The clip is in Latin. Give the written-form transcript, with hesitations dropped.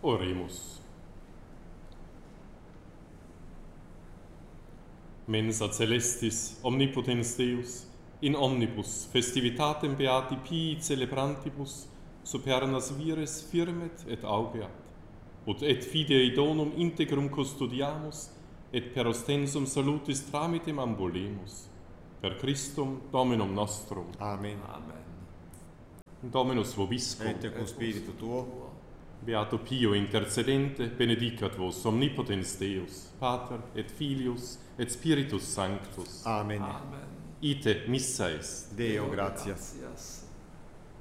Oremus. Mensa celestis omnipotens Deus, in omnibus festivitatem beati pii celebrantibus, supernas vires firmet et augeat, ut et fidei donum integrum custodiamus, et per ostensum salutis tramitem ambulemus. Per Christum Dominum nostrum. Amen. Dominus vobiscum. Et cum spiritu tuo. Beato Pio intercedente, benedicat vos omnipotens Deus, Pater et Filius et Spiritus Sanctus. Amen. Ite missa est. Deo gratias.